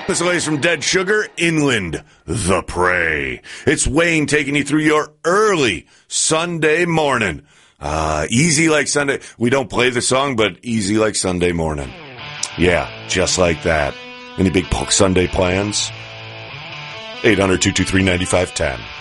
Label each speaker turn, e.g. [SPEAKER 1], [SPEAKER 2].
[SPEAKER 1] This is from Dead Sugar, Inland, The Prey. It's Wayne taking you through your early Sunday morning. Easy like Sunday. We don't play the song, but easy like Sunday morning. Yeah, just like that. Any big Sunday plans? 800-223-9510.